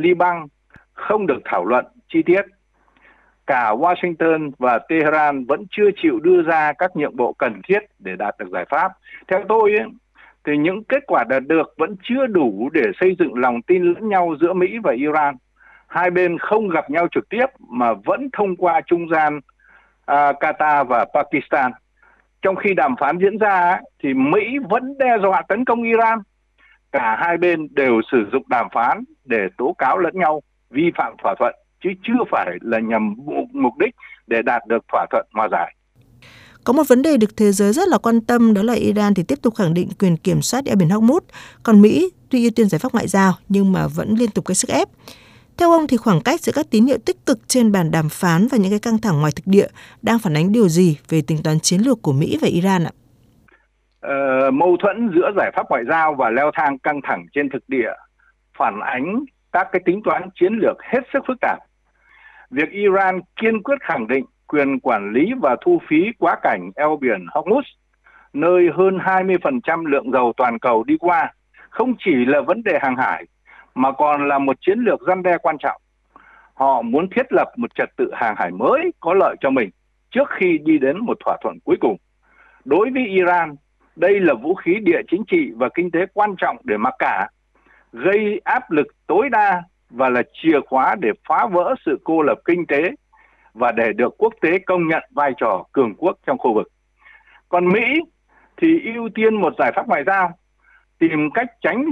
Liban không được thảo luận chi tiết. Cả Washington và Tehran vẫn chưa chịu đưa ra các nhượng bộ cần thiết để đạt được giải pháp. Theo tôi thì những kết quả đạt được vẫn chưa đủ để xây dựng lòng tin lẫn nhau giữa Mỹ và Iran. Hai bên không gặp nhau trực tiếp mà vẫn thông qua trung gian Qatar và Pakistan. Trong khi đàm phán diễn ra thì Mỹ vẫn đe dọa tấn công Iran. Cả hai bên đều sử dụng đàm phán để tố cáo lẫn nhau vi phạm thỏa thuận, chứ chưa phải là nhằm mục đích để đạt được thỏa thuận hòa giải. Có một vấn đề được thế giới rất là quan tâm, đó là Iran thì tiếp tục khẳng định quyền kiểm soát eo biển Hormuz. Còn Mỹ tuy ưu tiên giải pháp ngoại giao nhưng mà vẫn liên tục gây sức ép. Theo ông thì khoảng cách giữa các tín hiệu tích cực trên bàn đàm phán và những cái căng thẳng ngoài thực địa đang phản ánh điều gì về tính toán chiến lược của Mỹ và Iran ạ? Mâu thuẫn giữa giải pháp ngoại giao và leo thang căng thẳng trên thực địa phản ánh các cái tính toán chiến lược hết sức phức tạp. Việc Iran kiên quyết khẳng định quyền quản lý và thu phí quá cảnh eo biển Hormuz, nơi hơn 20% lượng dầu toàn cầu đi qua, không chỉ là vấn đề hàng hải mà còn là một chiến lược răn đe quan trọng. Họ muốn thiết lập một trật tự hàng hải mới có lợi cho mình trước khi đi đến một thỏa thuận cuối cùng. Đối với Iran, đây là vũ khí địa chính trị và kinh tế quan trọng để mặc cả, gây áp lực tối đa và là chìa khóa để phá vỡ sự cô lập kinh tế và để được quốc tế công nhận vai trò cường quốc trong khu vực. Còn Mỹ thì ưu tiên một giải pháp ngoại giao, tìm cách tránh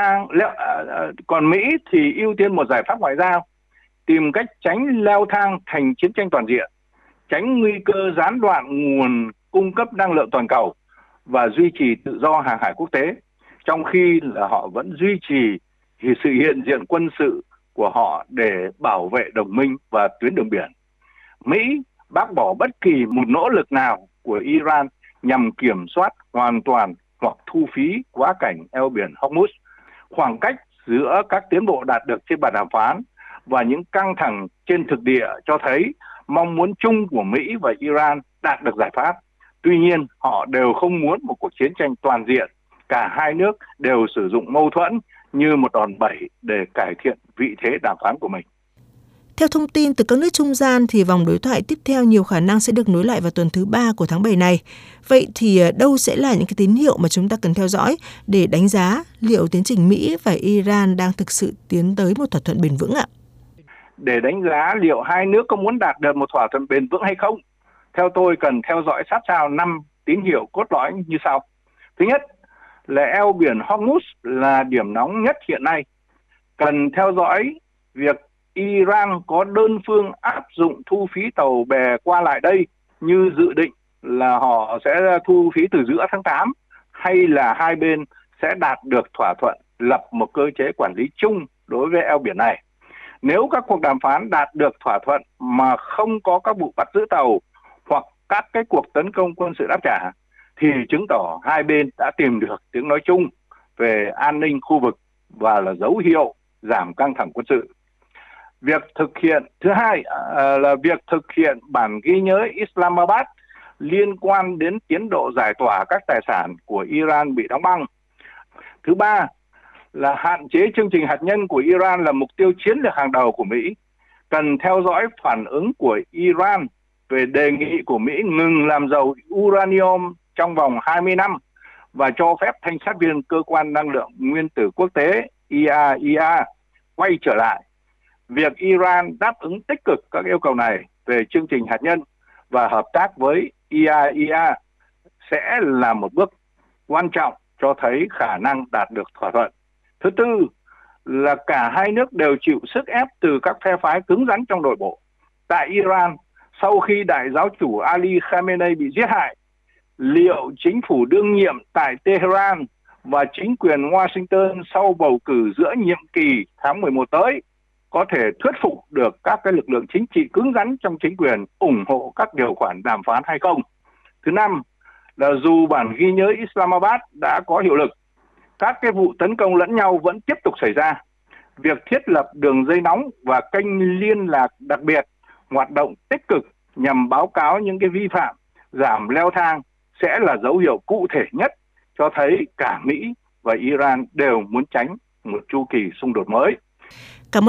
leo thang thành chiến tranh toàn diện, tránh nguy cơ gián đoạn nguồn cung cấp năng lượng toàn cầu và duy trì tự do hàng hải quốc tế, trong khi là họ vẫn duy trì sự hiện diện quân sự của họ để bảo vệ đồng minh và tuyến đường biển. Mỹ bác bỏ bất kỳ một nỗ lực nào của Iran nhằm kiểm soát hoàn toàn hoặc thu phí quá cảnh eo biển Hormuz. Khoảng cách giữa các tiến bộ đạt được trên bàn đàm phán và những căng thẳng trên thực địa cho thấy mong muốn chung của Mỹ và Iran đạt được giải pháp. Tuy nhiên, họ đều không muốn một cuộc chiến tranh toàn diện. Cả hai nước đều sử dụng mâu thuẫn như một đòn bẩy để cải thiện vị thế đàm phán của mình. Theo thông tin từ các nước trung gian thì vòng đối thoại tiếp theo nhiều khả năng sẽ được nối lại vào tuần thứ 3 của tháng 7 này. Vậy thì đâu sẽ là những cái tín hiệu mà chúng ta cần theo dõi để đánh giá liệu tiến trình Mỹ và Iran đang thực sự tiến tới một thỏa thuận bền vững ạ? Để đánh giá liệu hai nước có muốn đạt được một thỏa thuận bền vững hay không, theo tôi cần theo dõi sát sao 5 tín hiệu cốt lõi như sau. Thứ nhất là eo biển Hormuz là điểm nóng nhất hiện nay. Cần theo dõi việc Iran có đơn phương áp dụng thu phí tàu bè qua lại đây như dự định là họ sẽ thu phí từ giữa tháng 8, hay là hai bên sẽ đạt được thỏa thuận lập một cơ chế quản lý chung đối với eo biển này. Nếu các cuộc đàm phán đạt được thỏa thuận mà không có các vụ bắt giữ tàu hoặc các cái cuộc tấn công quân sự đáp trả, thì chứng tỏ hai bên đã tìm được tiếng nói chung về an ninh khu vực và là dấu hiệu giảm căng thẳng quân sự. Thứ hai là việc thực hiện bản ghi nhớ Islamabad liên quan đến tiến độ giải tỏa các tài sản của Iran bị đóng băng. Thứ ba là hạn chế chương trình hạt nhân của Iran là mục tiêu chiến lược hàng đầu của Mỹ. Cần theo dõi phản ứng của Iran về đề nghị của Mỹ ngừng làm giàu uranium trong vòng 20 năm và cho phép thanh sát viên cơ quan năng lượng nguyên tử quốc tế IAEA quay trở lại. Việc Iran đáp ứng tích cực các yêu cầu này về chương trình hạt nhân và hợp tác với IAEA sẽ là một bước quan trọng cho thấy khả năng đạt được thỏa thuận. Thứ tư là cả hai nước đều chịu sức ép từ các phe phái cứng rắn trong nội bộ. Tại Iran, sau khi đại giáo chủ Ali Khamenei bị giết hại, liệu chính phủ đương nhiệm tại Tehran và chính quyền Washington sau bầu cử giữa nhiệm kỳ tháng 11 tới có thể thuyết phục được các cái lực lượng chính trị cứng rắn trong chính quyền ủng hộ các điều khoản đàm phán hay không? Thứ năm là dù bản ghi nhớ Islamabad đã có hiệu lực, các cái vụ tấn công lẫn nhau vẫn tiếp tục xảy ra. Việc thiết lập đường dây nóng và kênh liên lạc đặc biệt hoạt động tích cực nhằm báo cáo những cái vi phạm, giảm leo thang sẽ là dấu hiệu cụ thể nhất cho thấy cả Mỹ và Iran đều muốn tránh một chu kỳ xung đột mới.